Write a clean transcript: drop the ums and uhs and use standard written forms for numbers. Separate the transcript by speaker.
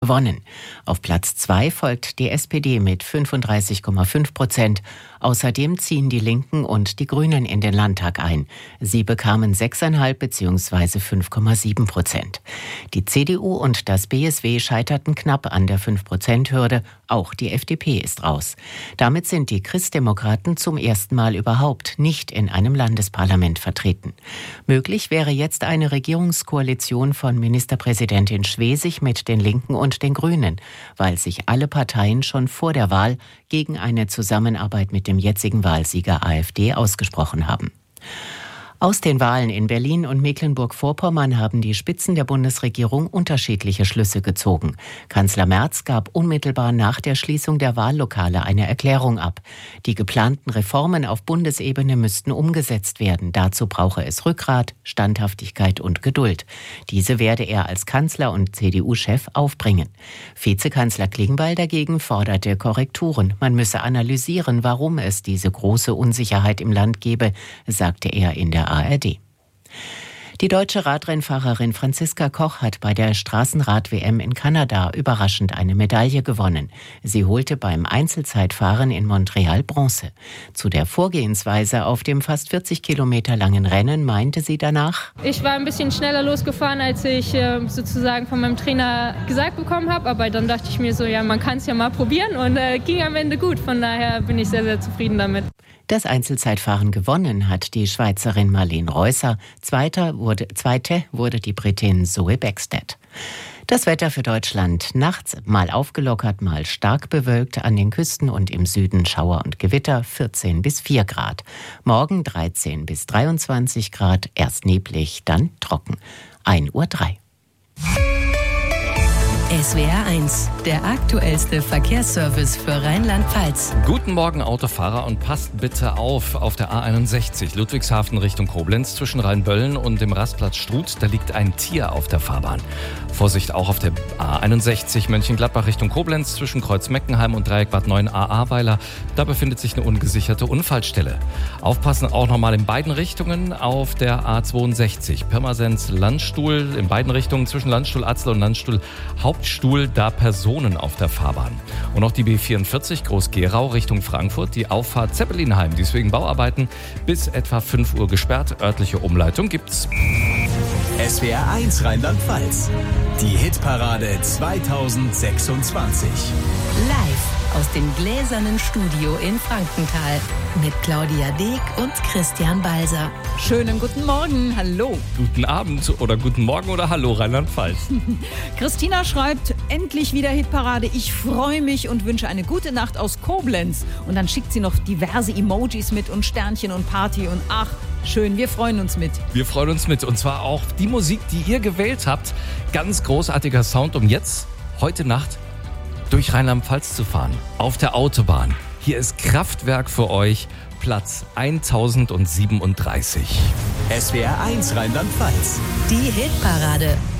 Speaker 1: gewonnen. Auf Platz 2 folgt die SPD mit 35,5%. Außerdem ziehen die Linken und die Grünen in den Landtag ein. Sie bekamen 6,5 bzw. 5,7%. Die CDU und das BSW scheiterten knapp an der 5%-Hürde. Auch die FDP ist raus. Damit sind die Christdemokraten zum ersten Mal überhaupt nicht in einem Landesparlament vertreten. Möglich wäre jetzt eine Regierungskoalition von Ministerpräsidentin Schwesig mit den Linken und den Grünen, weil sich alle Parteien schon vor der Wahl gegen eine Zusammenarbeit mit dem jetzigen Wahlsieger AfD ausgesprochen haben. Aus den Wahlen in Berlin und Mecklenburg-Vorpommern haben die Spitzen der Bundesregierung unterschiedliche Schlüsse gezogen. Kanzler Merz gab unmittelbar nach der Schließung der Wahllokale eine Erklärung ab. Die geplanten Reformen auf Bundesebene müssten umgesetzt werden. Dazu brauche es Rückgrat, Standhaftigkeit und Geduld. Diese werde er als Kanzler und CDU-Chef aufbringen. Vizekanzler Klingbeil dagegen forderte Korrekturen. Man müsse analysieren, warum es diese große Unsicherheit im Land gebe, sagte er in der ARD. Die deutsche Radrennfahrerin Franziska Koch hat bei der Straßenrad-WM in Kanada überraschend eine Medaille gewonnen. Sie holte beim Einzelzeitfahren in Montreal Bronze. Zu der Vorgehensweise auf dem fast 40 Kilometer langen Rennen meinte sie danach:
Speaker 2: Ich war ein bisschen schneller losgefahren, als ich sozusagen von meinem Trainer gesagt bekommen habe. Aber dann dachte ich mir so, ja, man kann es ja mal probieren und ging am Ende gut. Von daher bin ich sehr, sehr zufrieden damit.
Speaker 1: Das Einzelzeitfahren gewonnen hat die Schweizerin Marlene Reusser. Zweite wurde die Britin Zoe Bäckstedt. Das Wetter für Deutschland: nachts mal aufgelockert, mal stark bewölkt, an den Küsten und im Süden Schauer und Gewitter, 14 bis 4 Grad. Morgen 13 bis 23 Grad, erst neblig, dann trocken. 1:03 Uhr.
Speaker 3: SWR 1, der aktuellste Verkehrsservice für Rheinland-Pfalz.
Speaker 4: Guten Morgen, Autofahrer, und passt bitte auf der A61 Ludwigshafen Richtung Koblenz zwischen Rheinböllen und dem Rastplatz Struth. Da liegt ein Tier auf der Fahrbahn. Vorsicht auch auf der A61 Mönchengladbach Richtung Koblenz zwischen Kreuz Meckenheim und Dreieck Bad 9 Ahrweiler. Da befindet sich eine ungesicherte Unfallstelle. Aufpassen auch nochmal in beiden Richtungen auf der A62 Pirmasens Landstuhl in beiden Richtungen zwischen Landstuhl Atzl und Landstuhl Hauptstuhl, da Personen auf der Fahrbahn. Und auch die B44 Groß-Gerau Richtung Frankfurt, die Auffahrt Zeppelinheim, die ist wegen Bauarbeiten bis etwa 5 Uhr gesperrt. Örtliche Umleitung gibt's.
Speaker 5: SWR 1 Rheinland-Pfalz. Die Hitparade 2026.
Speaker 3: Live aus dem gläsernen Studio in Frankenthal mit Claudia Deek und Christian Balser.
Speaker 6: Schönen guten Morgen, hallo.
Speaker 4: Guten Abend oder guten Morgen oder hallo Rheinland-Pfalz.
Speaker 6: Christina schreibt, endlich wieder Hitparade. Ich freue mich und wünsche eine gute Nacht aus Koblenz. Und dann schickt sie noch diverse Emojis mit und Sternchen und Party und ach, schön, wir freuen uns mit.
Speaker 4: Wir freuen uns mit, und zwar auch die Musik, die ihr gewählt habt. Ganz großartiger Sound, um jetzt, heute Nacht, durch Rheinland-Pfalz zu fahren. Auf der Autobahn. Hier ist Kraftwerk für euch, Platz 1037.
Speaker 5: SWR 1 Rheinland-Pfalz.
Speaker 3: Die Hitparade.